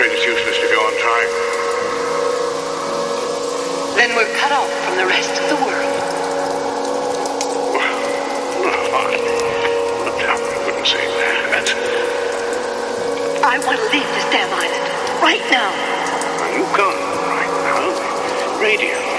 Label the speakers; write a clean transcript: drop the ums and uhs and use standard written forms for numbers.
Speaker 1: afraid it's useless to go on trying.
Speaker 2: Then we're cut off from the rest of the world.
Speaker 1: Well, no, I wouldn't say that.
Speaker 2: I want to leave this damn island. Right now.
Speaker 1: Are you gone right now? Radio.